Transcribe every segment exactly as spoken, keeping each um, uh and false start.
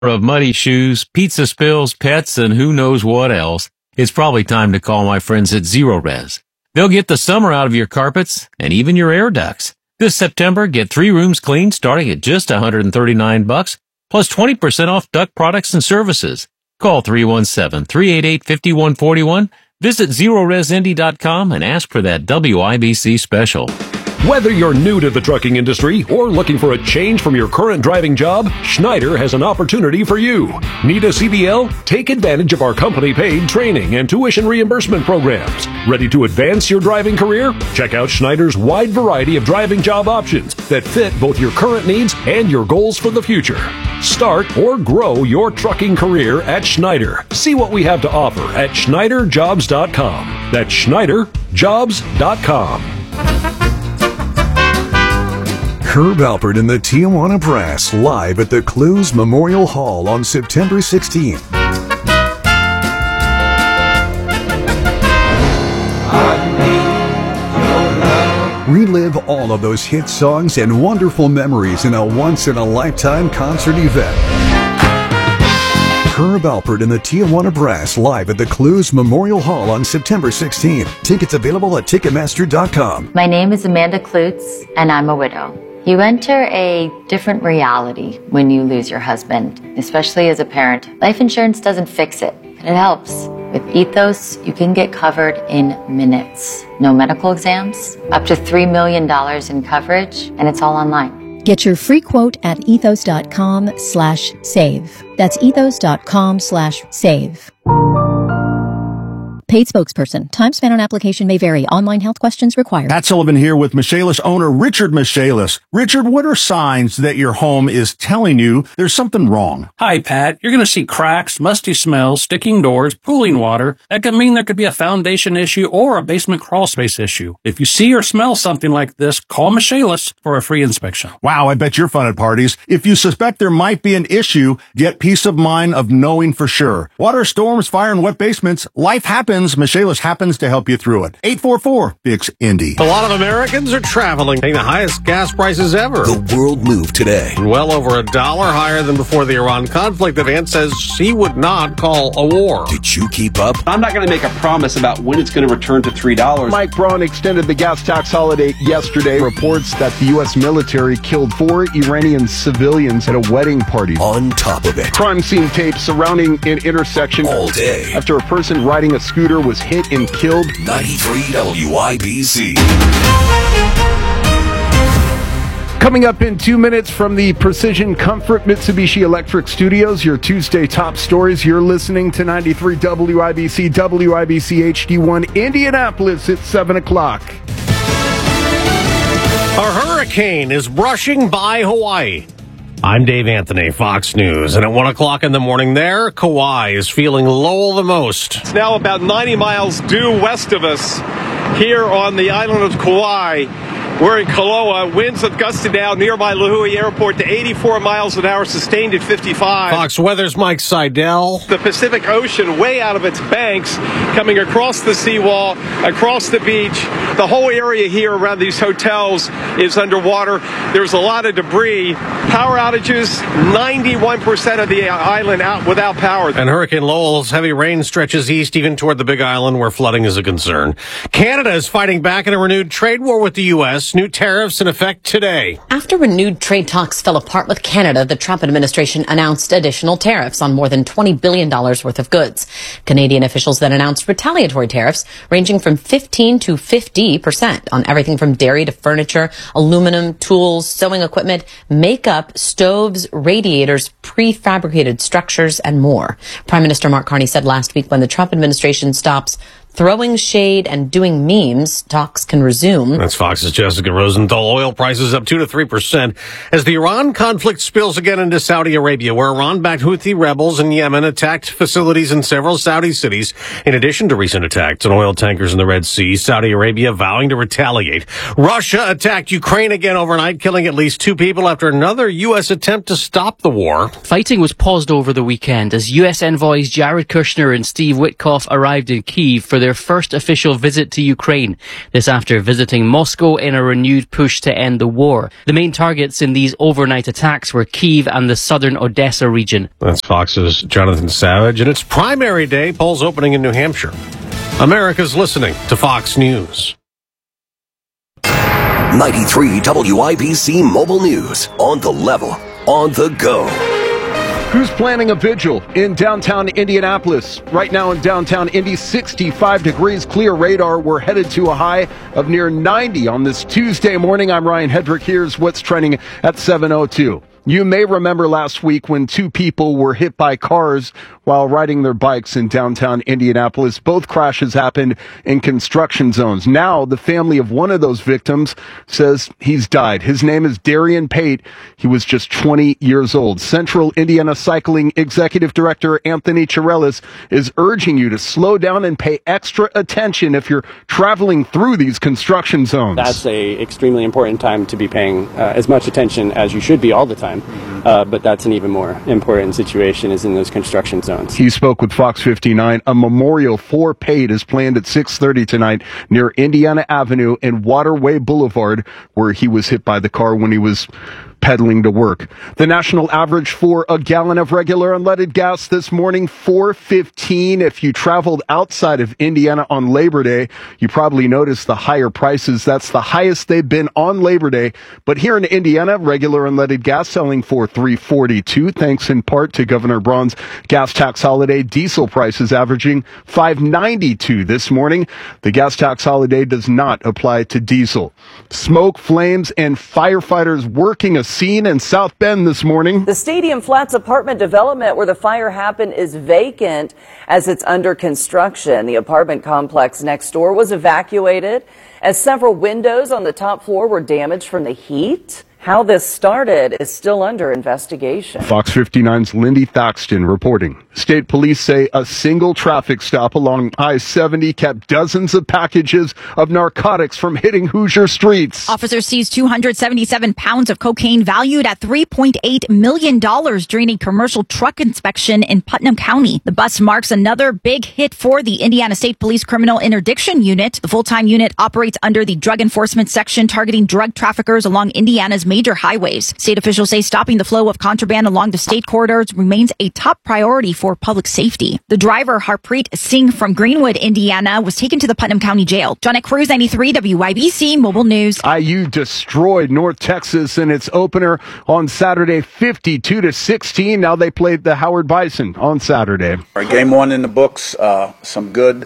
of muddy shoes, pizza spills, pets, and who knows what else, it's probably time to call my friends at Zero Res. They'll get the summer out of your carpets and even your air ducts. This September, get three rooms cleaned starting at just one hundred thirty-nine bucks, plus twenty percent off duct products and services. Call three one seven, three eight eight, five one four one, visit zero res indy dot com, and ask for that W I B C special. Whether you're new to the trucking industry or looking for a change from your current driving job, Schneider has an opportunity for you. Need a C D L? Take advantage of our company-paid training and tuition reimbursement programs. Ready to advance your driving career? Check out Schneider's wide variety of driving job options that fit both your current needs and your goals for the future. Start or grow your trucking career at Schneider. See what we have to offer at Schneider Jobs dot com. That's Schneider Jobs dot com. Herb Alpert and the Tijuana Brass live at the Clues Memorial Hall on September sixteenth. Relive all of those hit songs and wonderful memories in a once-in-a-lifetime concert event. Herb Alpert and the Tijuana Brass live at the Clues Memorial Hall on September sixteenth. Tickets available at Ticketmaster dot com. My name is Amanda Klutz, and I'm a widow. You enter a different reality when you lose your husband, especially as a parent. Life insurance doesn't fix it, but it helps. With Ethos, you can get covered in minutes. No medical exams, up to three million dollars in coverage, and it's all online. Get your free quote at ethos dot com slash save. That's ethos dot com slash save. Paid spokesperson. Time spent on application may vary. Online health questions required. Pat Sullivan here with Michaelis owner Richard Michaelis. Richard, what are signs that your home is telling you there's something wrong? Hi, Pat. You're going to see cracks, musty smells, sticking doors, pooling water. That could mean there could be a foundation issue or a basement crawl space issue. If you see or smell something like this, call Michaelis for a free inspection. Wow, I bet you're fun at parties. If you suspect there might be an issue, get peace of mind of knowing for sure. Water, storms, fire, and wet basements, life happens. Michaelis happens to help you through it. eight four four, fix Indy. A lot of Americans are traveling, paying the highest gas prices ever. The world moved today. Well over a dollar higher than before the Iran conflict. The Vance says he would not call a war. Did you keep up? I'm not going to make a promise about when it's going to return to three dollars. Mike Braun extended the gas tax holiday yesterday. Reports that the U S military killed four Iranian civilians at a wedding party. On top of it, crime scene tape surrounding an intersection all day after a person riding a scooter was hit and killed. ninety-three W I B C. Coming up in two minutes from the Precision Comfort Mitsubishi Electric Studios, your Tuesday top stories. You're listening to ninety-three W I B C, W I B C H D one, Indianapolis at seven o'clock. A hurricane is brushing by Hawaii. I'm Dave Anthony, Fox News, and at one o'clock in the morning there, Kauai is feeling Lowell the most. It's now about ninety miles due west of us here on the island of Kauai. We're in Koloa. Winds have gusted now nearby Lihue Airport to eighty-four miles an hour, sustained at fifty-five. Fox Weather's Mike Seidel. The Pacific Ocean way out of its banks, coming across the seawall, across the beach. The whole area here around these hotels is underwater. There's a lot of debris. Power outages, ninety-one percent of the island out without power. And Hurricane Lowell's heavy rain stretches east, even toward the Big Island, where flooding is a concern. Canada is fighting back in a renewed trade war with the U S New tariffs in effect today. After renewed trade talks fell apart with Canada, the Trump administration announced additional tariffs on more than twenty billion dollars worth of goods. Canadian officials then announced retaliatory tariffs ranging from fifteen to fifty percent on everything from dairy to furniture, aluminum, tools, sewing equipment, makeup, stoves, radiators, prefabricated structures, and more. Prime Minister Mark Carney said last week when the Trump administration stops throwing shade and doing memes, talks can resume. That's Fox's Jessica Rosenthal. Oil prices up two to three percent as the Iran conflict spills again into Saudi Arabia, where Iran-backed Houthi rebels in Yemen attacked facilities in several Saudi cities. In addition to recent attacks on oil tankers in the Red Sea, Saudi Arabia vowing to retaliate. Russia attacked Ukraine again overnight, killing at least two people after another U S attempt to stop the war. Fighting was paused over the weekend as U S envoys Jared Kushner and Steve Witkoff arrived in Kyiv for their first official visit to Ukraine. This after visiting Moscow in a renewed push to end the war. The main targets in these overnight attacks were Kyiv and the southern Odessa region. That's Fox's Jonathan Savage, and it's primary day, polls opening in New Hampshire. America's listening to Fox News. ninety-three W I B C Mobile News. On the level, on the go. Who's planning a vigil in downtown Indianapolis? Right now in downtown Indy, sixty-five degrees, clear radar. We're headed to a high of near ninety on this Tuesday morning. I'm Ryan Hedrick. Here's what's trending at seven oh two. You may remember last week when two people were hit by cars while riding their bikes in downtown Indianapolis. Both crashes happened in construction zones. Now, the family of one of those victims says he's died. His name is Darian Pate. He was just twenty years old. Central Indiana Cycling Executive Director Anthony Chirelis is urging you to slow down and pay extra attention if you're traveling through these construction zones. That's a extremely important time to be paying uh, as much attention as you should be all the time. Uh, but that's an even more important situation is in those construction zones. He spoke with Fox fifty-nine. A memorial for Pate is planned at six thirty tonight near Indiana Avenue and Waterway Boulevard, where he was hit by the car when he was pedaling to work. The national average for a gallon of regular unleaded gas this morning, four fifteen. If you traveled outside of Indiana on Labor Day, you probably noticed the higher prices. That's the highest they've been on Labor Day. But here in Indiana, regular unleaded gas selling for three forty-two, thanks in part to Governor Braun's gas tax holiday. Diesel prices averaging five ninety-two this morning. The gas tax holiday does not apply to diesel. Smoke, flames, and firefighters working a scene in South Bend this morning. The Stadium Flats apartment development where the fire happened is vacant as it's under construction. The apartment complex next door was evacuated as several windows on the top floor were damaged from the heat. How this started is still under investigation. Fox fifty-nine's Lindy Thaxton reporting. State police say a single traffic stop along I seventy kept dozens of packages of narcotics from hitting Hoosier streets. Officers seized two hundred seventy-seven pounds of cocaine valued at three point eight million dollars during a commercial truck inspection in Putnam County. The bust marks another big hit for the Indiana State Police Criminal Interdiction Unit. The full-time unit operates under the Drug Enforcement Section, targeting drug traffickers along Indiana's major highways. State officials say stopping the flow of contraband along the state corridors remains a top priority for public safety. The driver, Harpreet Singh from Greenwood, Indiana, was taken to the Putnam County Jail. Janet Cruz, ninety-three W I B C Mobile News. I U destroyed North Texas in its opener on Saturday, fifty-two to sixteen. Now they played the Howard Bison on Saturday. All right, game one in the books. Uh, some good.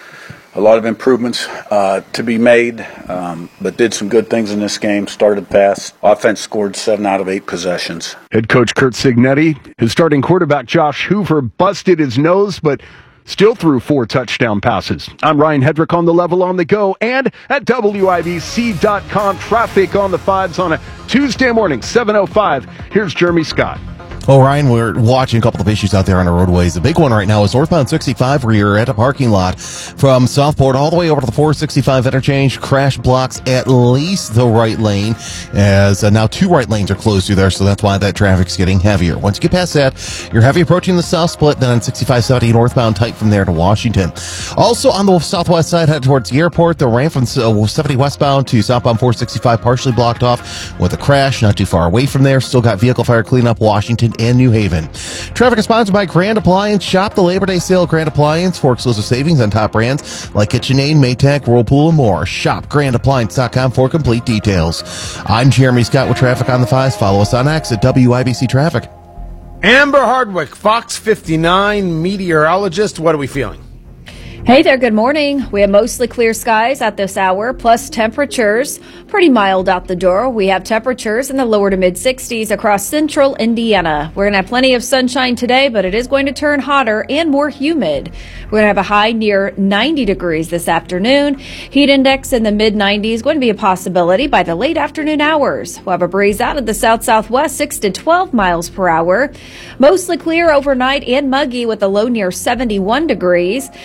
A lot of improvements uh, to be made, um, but did some good things in this game. Started fast. Offense scored seven out of eight possessions. Head coach Curt Cignetti, his starting quarterback Josh Hoover busted his nose, but still threw four touchdown passes. I'm Ryan Hedrick on the level on the go and at W I B C dot com. Traffic on the fives on a Tuesday morning, seven oh five. Here's Jeremy Scott. Oh, Ryan, we're watching a couple of issues out there on the roadways. The big one right now is northbound sixty-five, where you're at a parking lot from Southport all the way over to the four sixty-five interchange. Crash blocks at least the right lane, as uh, now two right lanes are closed through there, so that's why that traffic's getting heavier. Once you get past that, you're heavy approaching the south split, then on sixty-five seventy northbound tight from there to Washington. Also on the southwest side, head towards the airport, the ramp from seventy westbound to southbound four sixty-five partially blocked off with a crash not too far away from there. Still got vehicle fire cleanup, Washington and New Haven. Traffic is sponsored by Grand Appliance. Shop the Labor Day sale at Grand Appliance for exclusive savings on top brands like KitchenAid, Maytag, Whirlpool, and more. Shop grand appliance dot com for complete details. I'm Jeremy Scott with Traffic on the Fives. Follow us on X at W I B C Traffic. Amber Hardwick, Fox fifty-nine meteorologist. What are we feeling? Hey there, good morning. We have mostly clear skies at this hour, plus temperatures pretty mild out the door. We have temperatures in the lower to mid sixties across central Indiana. We're going to have plenty of sunshine today, but it is going to turn hotter and more humid. We're going to have a high near ninety degrees this afternoon. Heat index in the mid nineties, going to be a possibility by the late afternoon hours. We'll have a breeze out of the south-southwest, six to twelve miles per hour. Mostly clear overnight and muggy with a low near seventy-one degrees. And then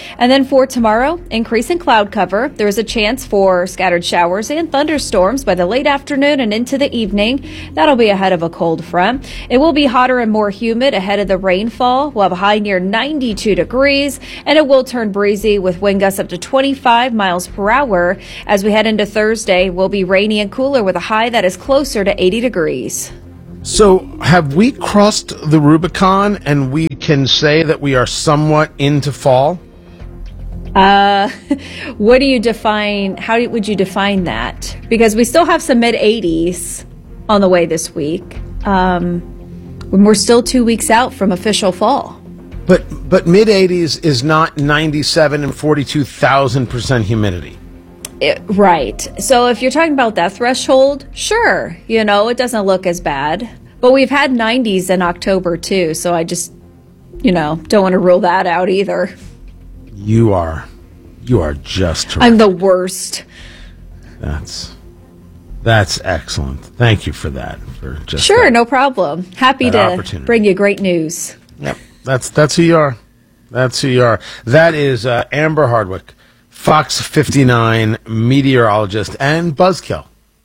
for tomorrow, increasing cloud cover. There is a chance for scattered showers and thunderstorms by the late afternoon and into the evening. That'll be ahead of a cold front. It will be hotter and more humid ahead of the rainfall. We'll have a high near ninety-two degrees, and it will turn breezy with wind gusts up to twenty-five miles per hour. As we head into Thursday, we'll be rainy and cooler with a high that is closer to eighty degrees. So, have we crossed the Rubicon and we can say that we are somewhat into fall? Uh, what do you define, how would you define that? Because we still have some mid eighties on the way this week. Um, when we're still two weeks out from official fall. But but mid eighties is not ninety-seven and forty-two thousand percent humidity. It, right. So if you're talking about that threshold, sure, you know, it doesn't look as bad. But we've had nineties in October too, so I just, you know, don't want to rule that out either. You are, you are just terrific. I'm the worst. That's, that's excellent. Thank you for that. For just sure, that, no problem. Happy to bring you great news. Yep, that's that's who you are. That's who you are. That is uh, Amber Hardwick, Fox fifty-nine meteorologist and buzzkill.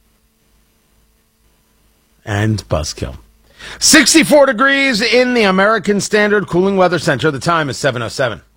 And buzzkill. sixty-four degrees in the American Standard Cooling Weather Center. The time is seven oh seven.